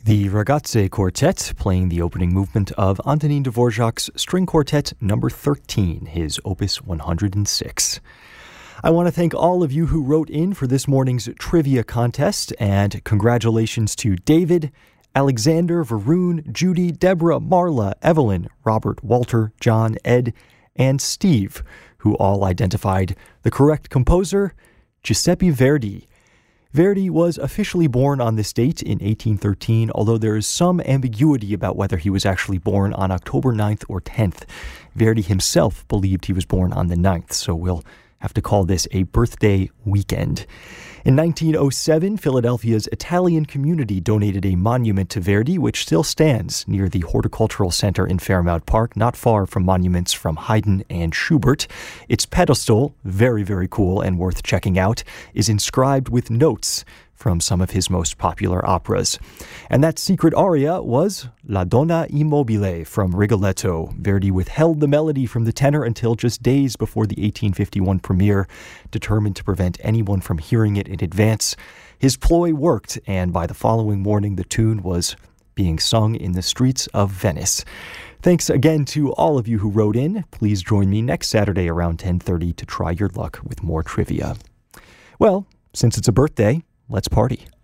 The Ragazze Quartet playing the opening movement of Antonin Dvorak's String Quartet number 13, his Opus 106. I want to thank all of you who wrote in for this morning's trivia contest, and congratulations to David, Alexander, Varun, Judy, Deborah, Marla, Evelyn, Robert, Walter, John, Ed, and Steve, who all identified the correct composer, Giuseppe Verdi. Verdi was officially born on this date in 1813, although there is some ambiguity about whether he was actually born on October 9th or 10th. Verdi himself believed he was born on the 9th, so we'll have to call this a birthday weekend. In 1907, Philadelphia's Italian community donated a monument to Verdi, which still stands near the Horticultural Center in Fairmount Park, not far from monuments from Haydn and Schubert. Its pedestal, very, very cool and worth checking out, is inscribed with notes from some of his most popular operas. And that secret aria was La Donna Immobile from Rigoletto. Verdi withheld the melody from the tenor until just days before the 1851 premiere, determined to prevent anyone from hearing it in advance. His ploy worked, and by the following morning, the tune was being sung in the streets of Venice. Thanks again to all of you who wrote in. Please join me next Saturday around 10:30 to try your luck with more trivia. Well, since it's a birthday, let's party.